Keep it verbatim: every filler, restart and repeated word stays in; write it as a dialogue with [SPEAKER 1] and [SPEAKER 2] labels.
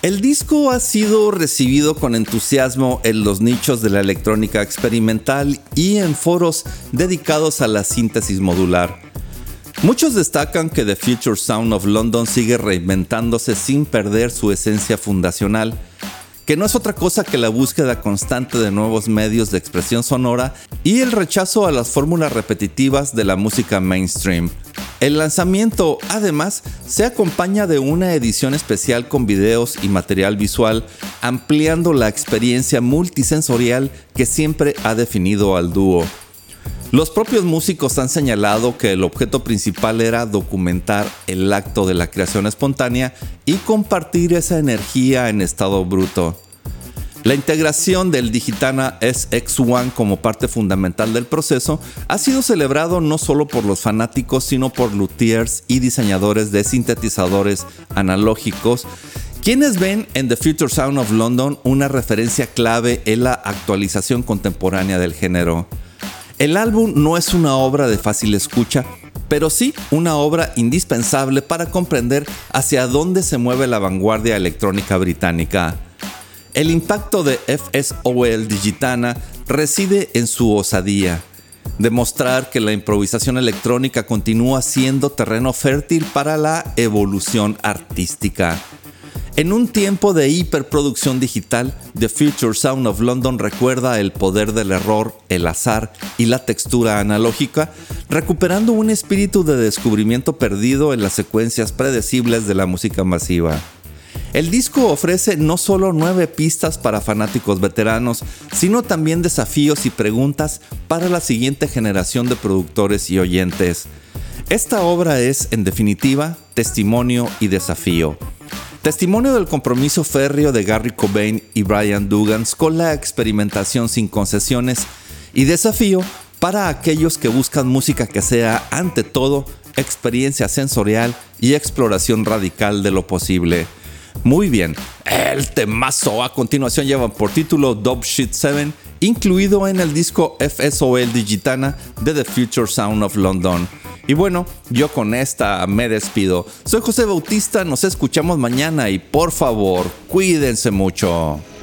[SPEAKER 1] El disco ha sido recibido con entusiasmo en los nichos de la electrónica experimental y en foros dedicados a la síntesis modular. Muchos destacan que The Future Sound of London sigue reinventándose sin perder su esencia fundacional, que no es otra cosa que la búsqueda constante de nuevos medios de expresión sonora y el rechazo a las fórmulas repetitivas de la música mainstream. El lanzamiento, además, se acompaña de una edición especial con videos y material visual, ampliando la experiencia multisensorial que siempre ha definido al dúo. Los propios músicos han señalado que el objeto principal era documentar el acto de la creación espontánea y compartir esa energía en estado bruto. La integración del Digitana S X uno como parte fundamental del proceso ha sido celebrado no solo por los fanáticos, sino por luthiers y diseñadores de sintetizadores analógicos, quienes ven en The Future Sound of London una referencia clave en la actualización contemporánea del género. El álbum no es una obra de fácil escucha, pero sí una obra indispensable para comprender hacia dónde se mueve la vanguardia electrónica británica. El impacto de F S O L Digitana reside en su osadía, demostrar que la improvisación electrónica continúa siendo terreno fértil para la evolución artística. En un tiempo de hiperproducción digital, The Future Sound of London recuerda el poder del error, el azar y la textura analógica, recuperando un espíritu de descubrimiento perdido en las secuencias predecibles de la música masiva. El disco ofrece no solo nueve pistas para fanáticos veteranos, sino también desafíos y preguntas para la siguiente generación de productores y oyentes. Esta obra es, en definitiva, testimonio y desafío. Testimonio del compromiso férreo de Gary Cobain y Brian Dugans con la experimentación sin concesiones y desafío para aquellos que buscan música que sea, ante todo, experiencia sensorial y exploración radical de lo posible. Muy bien, el temazo a continuación lleva por título Dope Shit siete, incluido en el disco F S O L Digitana de The Future Sound of London. Y bueno, yo con esta me despido. Soy José Bautista, nos escuchamos mañana y por favor, cuídense mucho.